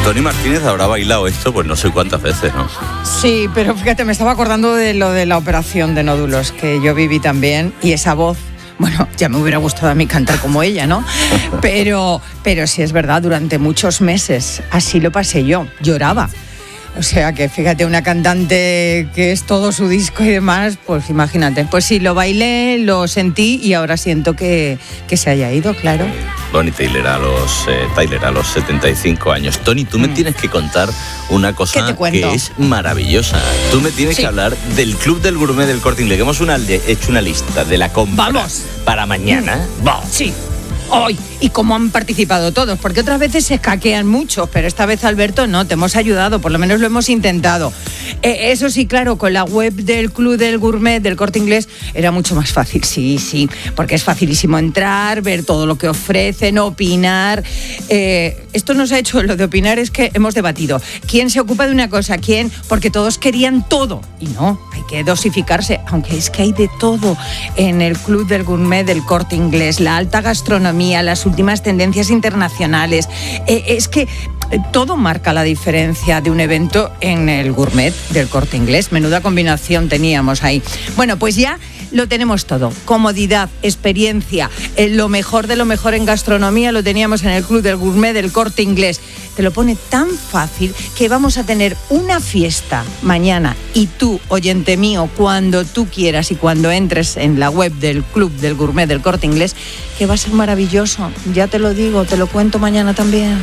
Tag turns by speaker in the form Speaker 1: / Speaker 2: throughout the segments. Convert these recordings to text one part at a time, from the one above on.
Speaker 1: Tony Martínez habrá bailado esto pues no sé cuántas veces, ¿no?
Speaker 2: Sí, pero fíjate, me estaba acordando de lo de la operación de nódulos, que yo viví también, y esa voz, bueno, ya me hubiera gustado a mí cantar como ella, ¿no? Pero sí es verdad, durante muchos meses así lo pasé yo, lloraba. O sea que fíjate, una cantante que es todo su disco y demás, pues imagínate. Pues sí, lo bailé, lo sentí y ahora siento que se haya ido, claro.
Speaker 1: Bonnie Tyler a los 75 años. Tony, tú me tienes que contar una cosa que es maravillosa. Tú me tienes que hablar del Club del Gourmet del Corte Inglés. Hemos hecho una lista de la compra.
Speaker 2: ¡Vamos!
Speaker 1: Para mañana.
Speaker 2: Sí. Hoy, y cómo han participado todos, porque otras veces se escaquean mucho, pero esta vez, Alberto, no, te hemos ayudado, por lo menos lo hemos intentado. Eso sí, claro, con la web del Club del Gourmet del Corte Inglés era mucho más fácil, sí, porque es facilísimo entrar, ver todo lo que ofrecen, opinar. Esto nos ha hecho, lo de opinar es que hemos debatido. ¿Quién se ocupa de una cosa? ¿Quién? Porque todos querían todo, y no, hay que dosificarse, aunque es que hay de todo en el Club del Gourmet del Corte Inglés, la alta gastronomía, las últimas tendencias internacionales. Es que todo marca la diferencia de un evento en el Gourmet del Corte Inglés. Menuda combinación teníamos ahí. Bueno, pues ya lo tenemos todo. Comodidad, experiencia, lo mejor de lo mejor en gastronomía lo teníamos en el Club del Gourmet del Corte Inglés. Te lo pone tan fácil que vamos a tener una fiesta mañana y tú, oyente mío, cuando tú quieras y cuando entres en la web del Club del Gourmet del Corte Inglés, que va a ser maravilloso. Ya te lo digo, te lo cuento mañana también.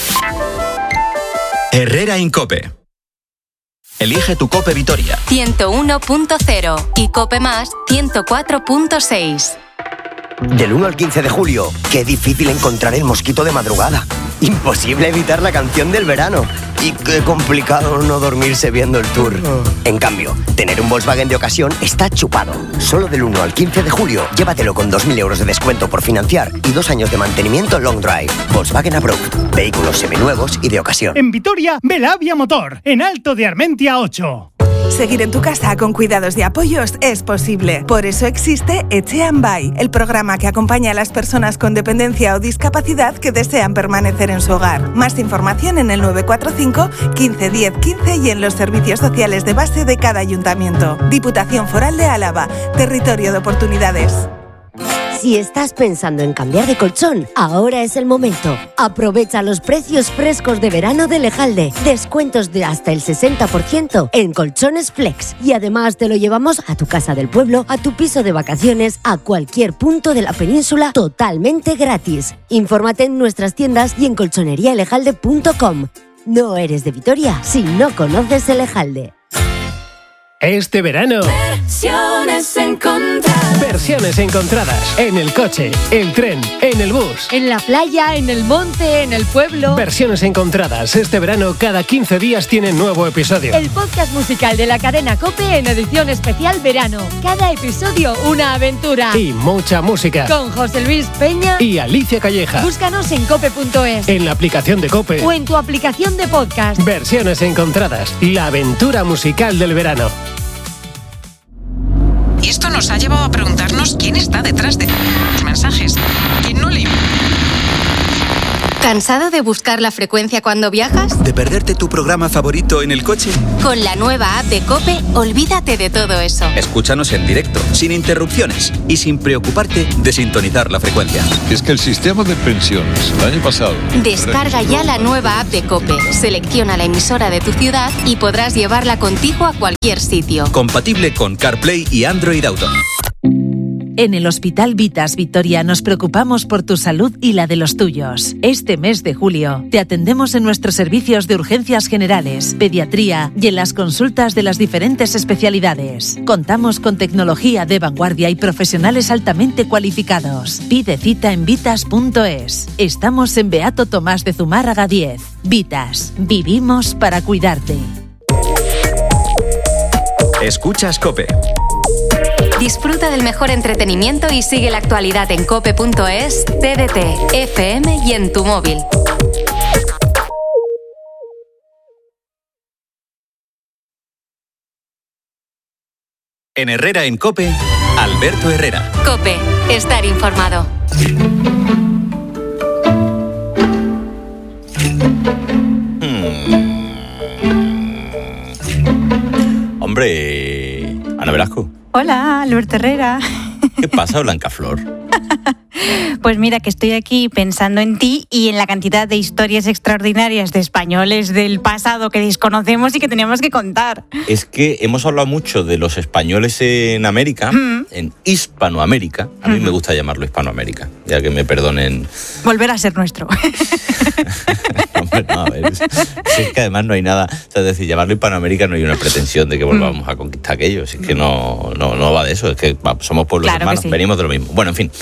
Speaker 3: Herrera Incope. Elige tu Cope Vitoria
Speaker 4: 101.0 y Cope Más 104.6.
Speaker 5: Del 1 al 15 de julio, qué difícil encontrar el mosquito de madrugada. Imposible evitar la canción del verano. Y qué complicado no dormirse viendo el tour. En cambio, tener un Volkswagen de ocasión está chupado. Solo del 1 al 15 de julio, llévatelo con 2.000 euros de descuento por financiar y 2 años de mantenimiento long drive. Volkswagen Approved. Vehículos seminuevos y de ocasión.
Speaker 6: En Vitoria, Belavia Motor. En Alto de Armentia 8.
Speaker 7: Seguir en tu casa con cuidados y apoyos es posible. Por eso existe Etxean Bai, el programa que acompaña a las personas con dependencia o discapacidad que desean permanecer en su hogar. Más información en el 945 15 10 15 y en los servicios sociales de base de cada ayuntamiento. Diputación Foral de Álava, territorio de oportunidades.
Speaker 8: Si estás pensando en cambiar de colchón, ahora es el momento. Aprovecha los precios frescos de verano de Lejalde. Descuentos de hasta el 60% en colchones Flex. Y además te lo llevamos a tu casa del pueblo, a tu piso de vacaciones, a cualquier punto de la península totalmente gratis. Infórmate en nuestras tiendas y en colchonerialejalde.com. No eres de Vitoria si no conoces el Lejalde.
Speaker 6: Este verano,
Speaker 9: Versiones encontradas. En el coche, el tren, en el bus,
Speaker 10: en la playa, en el monte, en el pueblo.
Speaker 9: Versiones encontradas. Este verano, cada 15 días tienen nuevo episodio.
Speaker 10: El podcast musical de la cadena COPE en edición especial verano. Cada episodio una aventura.
Speaker 9: Y mucha música.
Speaker 10: Con José Luis Peña
Speaker 9: y Alicia Calleja.
Speaker 10: Búscanos en cope.es.
Speaker 9: En la aplicación de COPE.
Speaker 10: O en tu aplicación de podcast.
Speaker 9: Versiones encontradas. La aventura musical del verano.
Speaker 11: Y esto nos ha llevado a preguntarnos quién está detrás de los mensajes. ¿Quién no le...
Speaker 4: ¿Cansado de buscar la frecuencia cuando viajas?
Speaker 3: ¿De perderte tu programa favorito en el coche?
Speaker 4: Con la nueva app de COPE, olvídate de todo eso.
Speaker 3: Escúchanos en directo, sin interrupciones y sin preocuparte de sintonizar la frecuencia.
Speaker 12: Es que el sistema de pensiones el año pasado...
Speaker 4: Descarga ya la nueva app de COPE, selecciona la emisora de tu ciudad y podrás llevarla contigo a cualquier sitio.
Speaker 3: Compatible con CarPlay y Android Auto.
Speaker 13: En el Hospital Vitas Vitoria nos preocupamos por tu salud y la de los tuyos. Este mes de julio te atendemos en nuestros servicios de urgencias generales, pediatría y en las consultas de las diferentes especialidades. Contamos con tecnología de vanguardia y profesionales altamente cualificados. Pide cita en vitas.es. Estamos en Beato Tomás de Zumárraga 10. Vitas. Vivimos para cuidarte.
Speaker 3: Escuchas COPE.
Speaker 4: Disfruta del mejor entretenimiento y sigue la actualidad en cope.es, TDT, FM y en tu móvil.
Speaker 3: En Herrera en COPE, Alberto Herrera.
Speaker 4: COPE, estar informado.
Speaker 1: Hombre, Ana Velasco.
Speaker 14: Hola, Alberto Herrera.
Speaker 1: ¿Qué pasa, Blancaflor?
Speaker 14: Pues mira, que estoy aquí pensando en ti y en la cantidad de historias extraordinarias de españoles del pasado que desconocemos y que tenemos que contar.
Speaker 1: Es que hemos hablado mucho de los españoles en América, en Hispanoamérica. A mí me gusta llamarlo Hispanoamérica, ya que me perdonen.
Speaker 14: Volver a ser nuestro.
Speaker 1: Hombre, no, a ver, si es que además no hay nada, o sea, es decir, llamarlo Hispanoamérica no hay una pretensión de que volvamos a conquistar aquello, es que no va de eso, es que somos pueblos hermanos, sí. Venimos de lo mismo. Bueno, en fin,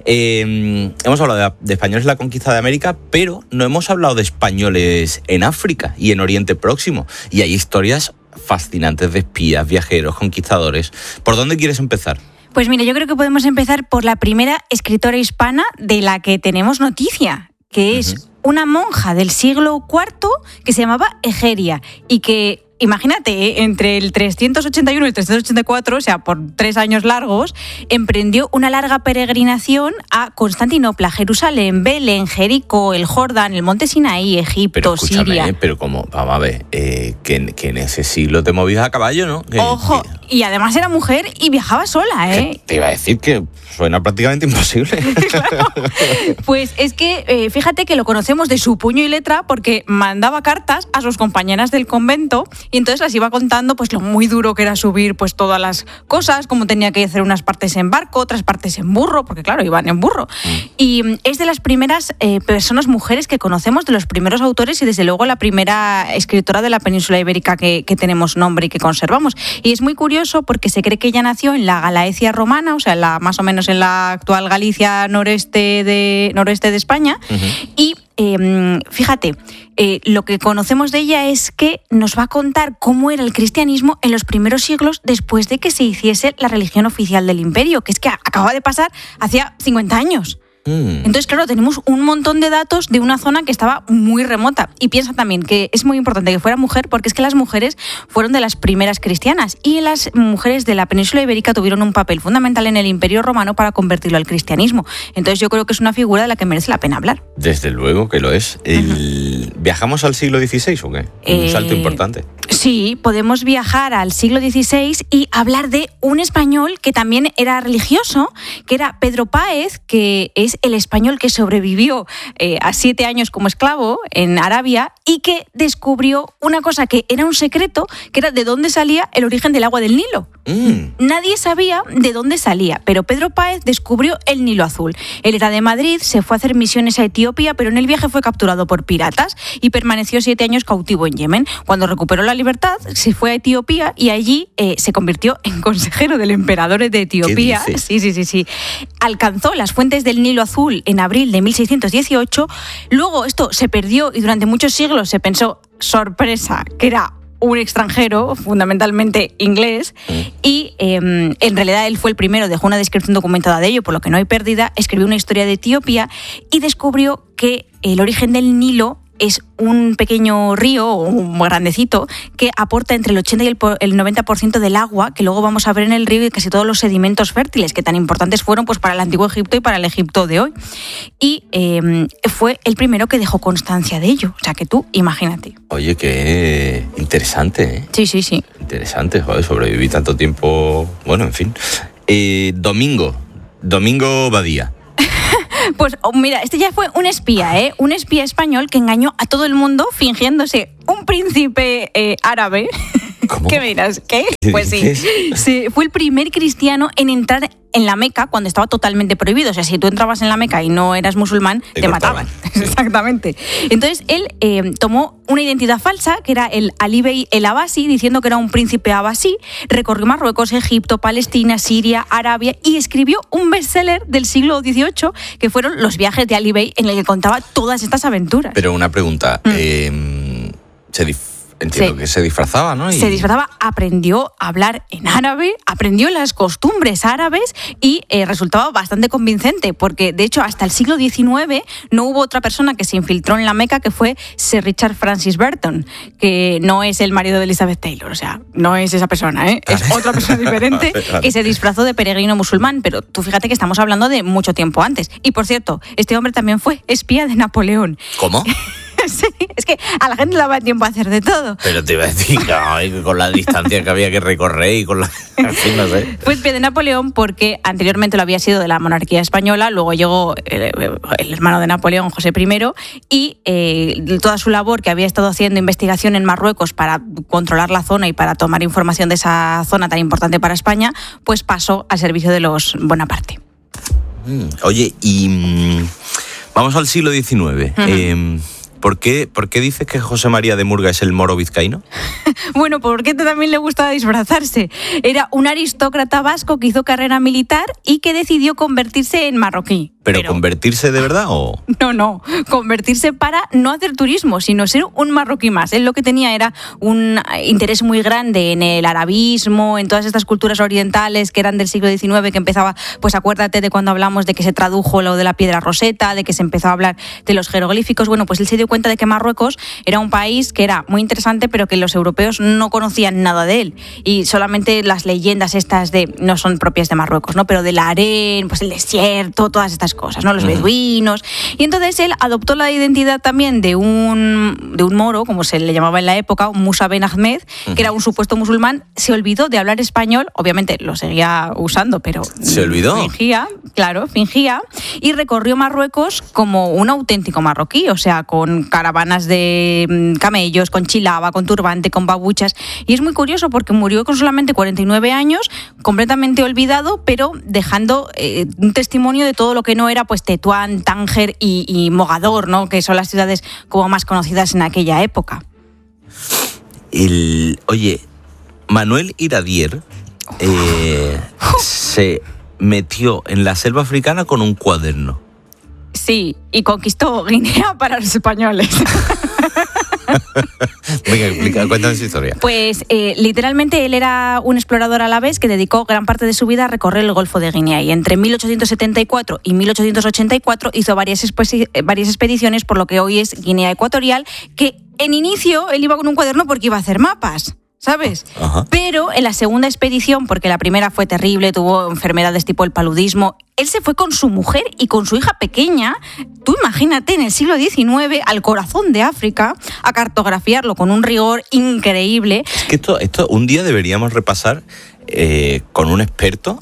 Speaker 1: hemos hablado de españoles en la conquista de América, pero no hemos hablado de españoles en África y en Oriente Próximo, y hay historias fascinantes de espías, viajeros, conquistadores. ¿Por dónde quieres empezar?
Speaker 14: Pues mira, yo creo que podemos empezar por la primera escritora hispana de la que tenemos noticia, que es una monja del siglo IV que se llamaba Egeria y que, imagínate, entre el 381 y el 384, o sea, por 3 años largos, emprendió una larga peregrinación a Constantinopla, Jerusalén, Belén, Jericó, el Jordán, el monte Sinaí, Egipto, Siria.
Speaker 1: Pero como, vamos a ver, que en ese siglo te movías a caballo, ¿no?
Speaker 14: Ojo, y además era mujer y viajaba sola, ¿eh?
Speaker 1: Te iba a decir que suena prácticamente imposible.
Speaker 14: Claro. Pues es que, fíjate que lo conocemos de su puño y letra porque mandaba cartas a sus compañeras del convento y entonces las iba contando pues lo muy duro que era subir pues todas las cosas, como tenía que hacer unas partes en barco, otras partes en burro, porque claro, iban en burro. Y es de las primeras personas mujeres que conocemos, de los primeros autores y desde luego la primera escritora de la península ibérica que tenemos nombre y que conservamos. Y es muy curioso porque se cree que ella nació en la Galaecia romana, o sea, más o menos en la actual Galicia noroeste de España. Y fíjate, lo que conocemos de ella es que nos va a contar cómo era el cristianismo en los primeros siglos después de que se hiciese la religión oficial del imperio, que es que acaba de pasar hacía 50 años. Entonces, claro, tenemos un montón de datos de una zona que estaba muy remota. Y piensa también que es muy importante que fuera mujer porque es que las mujeres fueron de las primeras cristianas y las mujeres de la península ibérica tuvieron un papel fundamental en el Imperio Romano para convertirlo al cristianismo. Entonces yo creo que es una figura de la que merece la pena hablar.
Speaker 1: Desde luego que lo es. ¿Viajamos al siglo XVI o qué? Un salto importante.
Speaker 14: Sí, podemos viajar al siglo XVI y hablar de un español que también era religioso, que era Pedro Páez, que es el español que sobrevivió a 7 años como esclavo en Arabia y que descubrió una cosa que era un secreto, que era de dónde salía el origen del agua del Nilo. Nadie sabía de dónde salía, pero Pedro Páez descubrió el Nilo Azul. Él era de Madrid, se fue a hacer misiones a Etiopía, pero en el viaje fue capturado por piratas y permaneció 7 años cautivo en Yemen. Cuando recuperó la libertad, se fue a Etiopía y allí se convirtió en consejero del emperador de Etiopía. Sí. Alcanzó las fuentes del Nilo Azul en abril de 1618. Luego esto se perdió y durante muchos siglos se pensó, sorpresa, que era un extranjero, fundamentalmente inglés, y en realidad él fue el primero, dejó una descripción documentada de ello, por lo que no hay pérdida, escribió una historia de Etiopía y descubrió que el origen del Nilo es un pequeño río, un grandecito, que aporta entre el 80 y el 90% del agua que luego vamos a ver en el río y casi todos los sedimentos fértiles que tan importantes fueron pues para el antiguo Egipto y para el Egipto de hoy. Y fue el primero que dejó constancia de ello. O sea que tú, imagínate.
Speaker 1: Oye, qué interesante, ¿eh?
Speaker 14: Sí.
Speaker 1: Interesante, joder, sobreviví tanto tiempo. Bueno, en fin. Domingo Badía.
Speaker 14: Pues mira, este ya fue un espía, ¿eh? Un espía español que engañó a todo el mundo fingiéndose un príncipe árabe.
Speaker 1: ¿Cómo?
Speaker 14: ¿Qué me dirás? ¿Qué? Pues sí. Fue el primer cristiano en entrar en la Meca cuando estaba totalmente prohibido. O sea, si tú entrabas en la Meca y no eras musulmán, te mataban. Sí. Exactamente. Entonces, él tomó una identidad falsa, que era el Ali Bey el Abasi, diciendo que era un príncipe abasí, recorrió Marruecos, Egipto, Palestina, Siria, Arabia y escribió un bestseller del siglo XVIII, que fueron Los viajes de Ali Bey, en el que contaba todas estas aventuras.
Speaker 1: Pero una pregunta, entiendo que se disfrazaba, ¿no?
Speaker 14: Se disfrazaba, aprendió a hablar en árabe, aprendió las costumbres árabes y resultaba bastante convincente, porque de hecho hasta el siglo XIX no hubo otra persona que se infiltró en la Meca que fue Sir Richard Francis Burton, que no es el marido de Elizabeth Taylor, o sea, no es esa persona, ¿eh? Es otra persona diferente que se disfrazó de peregrino musulmán, pero tú fíjate que estamos hablando de mucho tiempo antes. Y por cierto, este hombre también fue espía de Napoleón.
Speaker 1: ¿Cómo?
Speaker 14: Sí, Es que a la gente le daba tiempo a hacer de todo.
Speaker 1: Pero te iba a decir que con la distancia que había que recorrer y con la... En fin, no sé.
Speaker 14: Pues pie de Napoleón porque anteriormente lo había sido de la monarquía española, luego llegó el hermano de Napoleón, José I, y toda su labor que había estado haciendo investigación en Marruecos para controlar la zona y para tomar información de esa zona tan importante para España, pues pasó al servicio de los Bonaparte.
Speaker 1: Oye, y vamos al siglo XIX. ¿Por qué dices que José María de Murga es el moro vizcaíno?
Speaker 14: Bueno, porque también le gustaba disfrazarse. Era un aristócrata vasco que hizo carrera militar y que decidió convertirse en marroquí.
Speaker 1: ¿Pero convertirse de verdad o...?
Speaker 14: No, convertirse para no hacer turismo, sino ser un marroquí más. Él lo que tenía era un interés muy grande en el arabismo, en todas estas culturas orientales que eran del siglo XIX, que empezaba, pues acuérdate de cuando hablamos de que se tradujo lo de la piedra roseta, de que se empezó a hablar de los jeroglíficos. Bueno, pues él se dio cuenta de que Marruecos era un país que era muy interesante, pero que los europeos no conocían nada de él. Y solamente las leyendas estas no son propias de Marruecos, ¿no? Pero del harén, pues el desierto, todas estas cosas, ¿no? Los beduinos. Y entonces él adoptó la identidad también de un moro, como se le llamaba en la época, un Musa Ben Ahmed, que era un supuesto musulmán. Se olvidó de hablar español, obviamente lo seguía usando, pero...
Speaker 1: ¿Se olvidó?
Speaker 14: Fingía, y recorrió Marruecos como un auténtico marroquí, o sea, con caravanas de camellos, con chilaba, con turbante, con babuchas. Y es muy curioso porque murió con solamente 49 años, completamente olvidado, pero dejando un testimonio de todo lo que no era pues Tetuán, Tánger y Mogador, ¿no? Que son las ciudades como más conocidas en aquella época.
Speaker 1: Oye, Manuel Iradier se metió en la selva africana con un cuaderno.
Speaker 14: Sí, y conquistó Guinea para los españoles.
Speaker 1: Venga, cuéntame esa historia.
Speaker 14: Pues literalmente él era un explorador alavés que dedicó gran parte de su vida a recorrer el Golfo de Guinea, y entre 1874 y 1884 hizo varias expediciones por lo que hoy es Guinea Ecuatorial, que en inicio él iba con un cuaderno porque iba a hacer mapas, ¿sabes? Ajá. Pero en la segunda expedición, porque la primera fue terrible, tuvo enfermedades tipo el paludismo, él se fue con su mujer y con su hija pequeña, tú imagínate, en el siglo XIX, al corazón de África, a cartografiarlo con un rigor increíble.
Speaker 1: Es que esto un día deberíamos repasar con un experto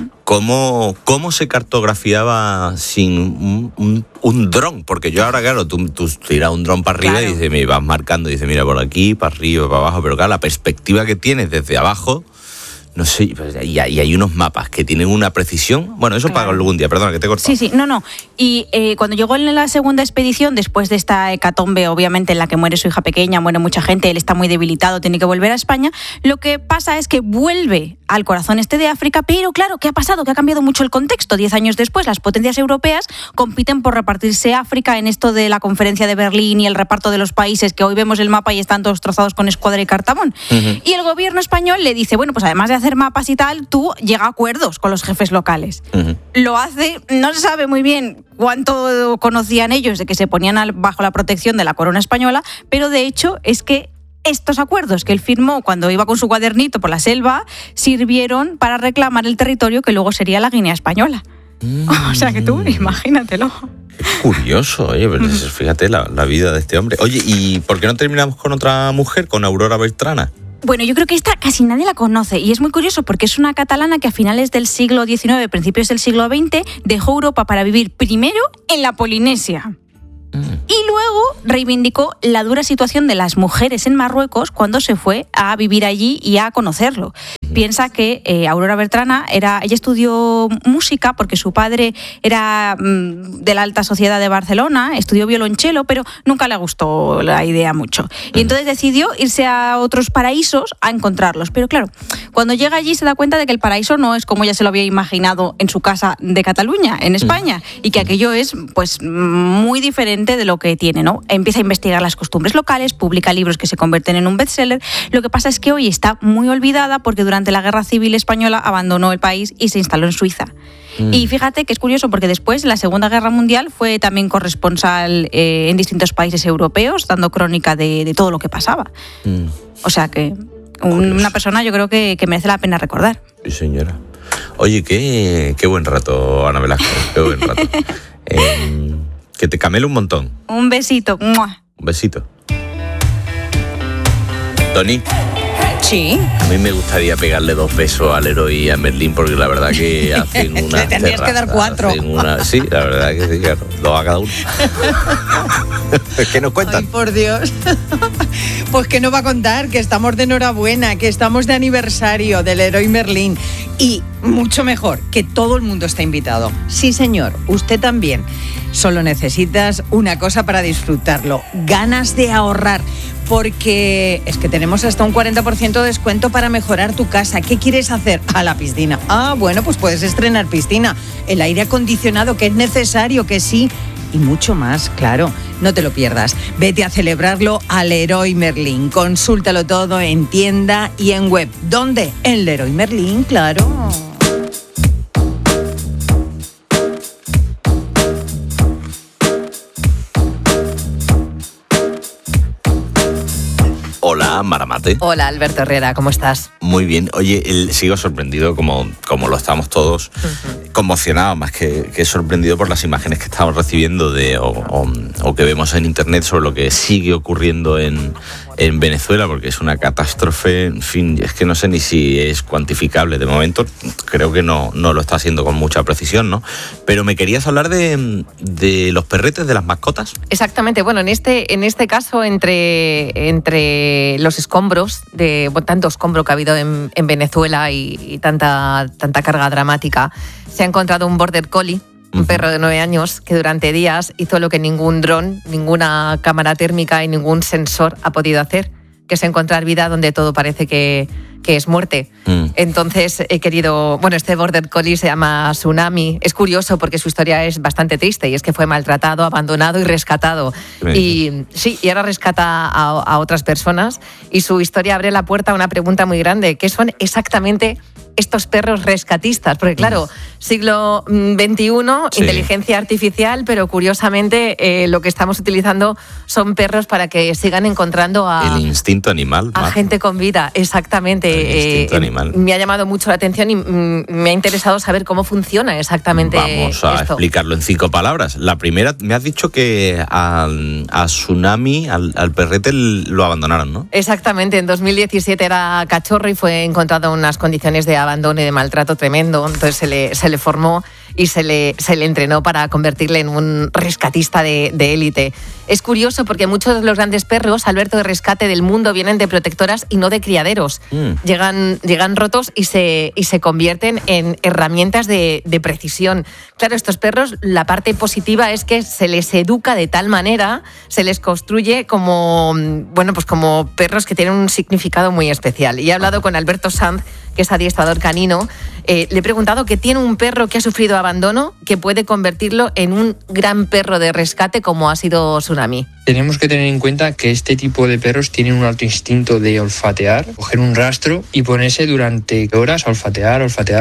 Speaker 1: cómo se cartografiaba sin un dron, porque yo ahora, claro, tú tiras un dron para arriba, claro, y dices, me vas marcando, y dices, mira, por aquí, para arriba, para abajo, pero claro, la perspectiva que tienes desde abajo, no sé, y hay unos mapas que tienen una precisión. Bueno, eso claro, para algún día, perdona, que te he cortado.
Speaker 14: Sí, no. Y cuando llegó en la segunda expedición, después de esta hecatombe, obviamente, en la que muere su hija pequeña, muere mucha gente, él está muy debilitado, tiene que volver a España, lo que pasa es que vuelve al corazón de África, pero claro, ¿qué ha pasado? Que ha cambiado mucho el contexto. 10 años después, las potencias europeas compiten por repartirse África en esto de la conferencia de Berlín y el reparto de los países, que hoy vemos el mapa y están todos trozados con escuadra y cartabón. Y el gobierno español le dice, bueno, pues además de hacer mapas y tal, tú llega a acuerdos con los jefes locales. Lo hace, no se sabe muy bien cuánto conocían ellos de que se ponían bajo la protección de la corona española, pero de hecho es que estos acuerdos que él firmó cuando iba con su cuadernito por la selva sirvieron para reclamar el territorio que luego sería la Guinea española. O sea que tú, imagínatelo.
Speaker 1: Es curioso, pero fíjate la vida de este hombre. Oye, ¿y por qué no terminamos con otra mujer, con Aurora Bertrana?
Speaker 14: Bueno, yo creo que esta casi nadie la conoce, y es muy curioso porque es una catalana que a finales del siglo XIX, principios del siglo XX, dejó Europa para vivir primero en la Polinesia. Y luego reivindicó la dura situación de las mujeres en Marruecos cuando se fue a vivir allí y a conocerlo. Piensa que Aurora Bertrana ella estudió música porque su padre era de la alta sociedad de Barcelona, estudió violonchelo, pero nunca le gustó la idea mucho. Y entonces decidió irse a otros paraísos a encontrarlos. Pero claro, cuando llega allí se da cuenta de que el paraíso no es como ella se lo había imaginado en su casa de Cataluña, en España, y que aquello es pues muy diferente de lo que tiene, ¿no? Empieza a investigar las costumbres locales, publica libros que se convierten en un bestseller. Lo que pasa es que hoy está muy olvidada porque durante la Guerra Civil Española abandonó el país y se instaló en Suiza. Y fíjate que es curioso porque después, en la Segunda Guerra Mundial, fue también corresponsal en distintos países europeos, dando crónica de todo lo que pasaba. O sea que una persona yo creo que merece la pena recordar.
Speaker 1: Sí, señora. Oye, qué buen rato, Ana Velasco, qué buen rato. Que te camele un montón.
Speaker 14: Un besito. ¡Mua!
Speaker 1: Un besito. Tony.
Speaker 2: Sí.
Speaker 1: A mí me gustaría pegarle 2 besos al Leroy y a Merlín, porque la verdad que hacen una.
Speaker 2: Le tendrías que dar 4.
Speaker 1: Sí, la verdad que sí, claro. 2 a cada uno. Es que nos cuentan.
Speaker 2: Ay, por Dios. Pues que no va a contar, que estamos de enhorabuena, que estamos de aniversario del Leroy Merlin. Y mucho mejor, que todo el mundo está invitado. Sí, señor, usted también. Solo necesitas una cosa para disfrutarlo: ganas de ahorrar. Porque es que tenemos hasta un 40% de descuento para mejorar tu casa. ¿Qué quieres hacer? A la piscina. Bueno, pues puedes estrenar piscina. El aire acondicionado, que es necesario, que sí. Y mucho más, claro. No te lo pierdas. Vete a celebrarlo al Leroy Merlin. Consúltalo todo en tienda y en web. ¿Dónde? En Leroy Merlin, claro.
Speaker 1: Hola, Maramate.
Speaker 15: Hola, Alberto Herrera, ¿cómo estás?
Speaker 1: Muy bien. Oye, sigo sorprendido, como lo estamos todos, conmocionado más que sorprendido por las imágenes que estamos recibiendo o que vemos en internet sobre lo que sigue ocurriendo en Venezuela, porque es una catástrofe, en fin, es que no sé ni si es cuantificable. De momento creo que no lo está haciendo con mucha precisión, ¿no? Pero me querías hablar de los perretes, de las mascotas.
Speaker 15: Exactamente. Bueno, en este caso, entre los escombros, de tanto escombro que ha habido en Venezuela y tanta carga dramática, se ha encontrado un border collie, un perro de 9 años que durante días hizo lo que ningún dron, ninguna cámara térmica y ningún sensor ha podido hacer, que es encontrar vida donde todo parece que es muerte. Entonces he querido... Bueno, este border collie se llama Tsunami. Es curioso porque su historia es bastante triste, y es que fue maltratado, abandonado y rescatado. Y ahora rescata a otras personas, y su historia abre la puerta a una pregunta muy grande: ¿qué son exactamente estos perros rescatistas? Porque claro, siglo XXI, inteligencia artificial, pero curiosamente lo que estamos utilizando son perros para que sigan encontrando
Speaker 1: el instinto animal.
Speaker 15: A gente con vida, exactamente.
Speaker 1: El instinto animal.
Speaker 15: Me ha llamado mucho la atención y me ha interesado saber cómo funciona exactamente.
Speaker 1: Vamos a explicarlo en 5 palabras. La primera, me has dicho que a Tsunami, al perrete, lo abandonaron, ¿no?
Speaker 15: Exactamente, en 2017 era cachorro y fue encontrado en unas condiciones de abandono y de maltrato tremendo. Entonces se le formó y se le entrenó para convertirle en un rescatista de élite. Es curioso porque muchos de los grandes perros, Alberto, de rescate del mundo vienen de protectoras y no de criaderos. Llegan rotos y se convierten en herramientas de precisión. Claro, estos perros, la parte positiva es que se les educa de tal manera, se les construye como perros que tienen un significado muy especial. Y he hablado con Alberto Sanz, que es adiestrador canino. Le he preguntado que tiene un perro que ha sufrido abandono, que puede convertirlo en un gran perro de rescate como ha sido Tsunami.
Speaker 16: Tenemos que tener en cuenta que este tipo de perros tienen un alto instinto de olfatear, coger un rastro y ponerse durante horas a olfatear.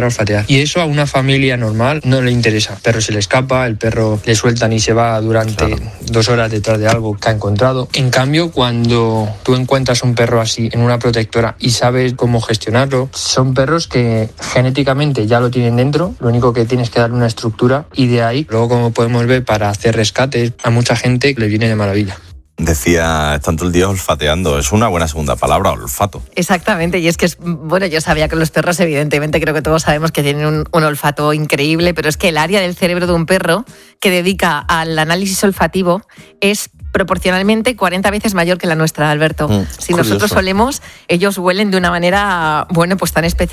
Speaker 16: Y eso a una familia normal no le interesa. El perro se le escapa, el perro le sueltan y se va durante 2 horas detrás de algo que ha encontrado. En cambio, cuando tú encuentras un perro así en una protectora y sabes cómo gestionarlo, son perros que genéticamente ya lo tienen dentro, lo único que tienes que darle una estructura, y de ahí, luego, como podemos ver, para hacer rescates, a mucha gente le viene de maravilla.
Speaker 1: Decía, están todo el día olfateando. Es una buena segunda palabra, olfato.
Speaker 15: Exactamente, y es que yo sabía que los perros, evidentemente, creo que todos sabemos que tienen un olfato increíble, pero es que el área del cerebro de un perro que dedica al análisis olfativo es proporcionalmente 40 veces mayor que la nuestra, Alberto. Si nosotros olemos, ellos huelen de una manera, tan especial